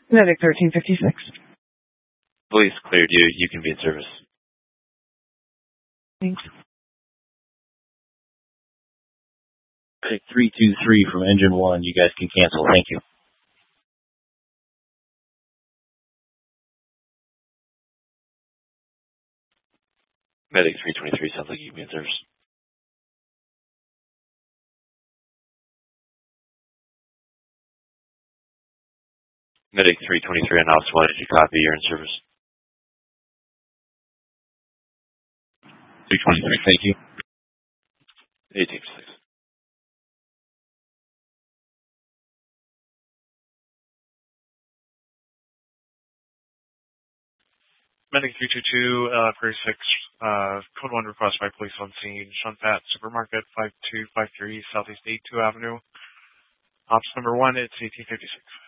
Medic 1356. Police cleared you. You can be in service. Thanks. Medic 323 from Engine 1. You guys can cancel. Thank you. Medic 323 sounds like you can be in service. Medic 323 on Ops 1, did you copy? You're in service. 323, thank you. 1856. Medic 322, 36, code 1 request by police on scene, Shunpat Supermarket, 5253 Southeast 82 Avenue. Ops number 1, it's 1856.